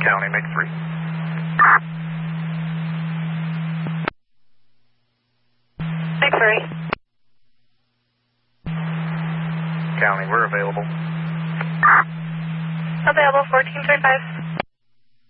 County, make 3. Make 3. County, we're available. Available 1435.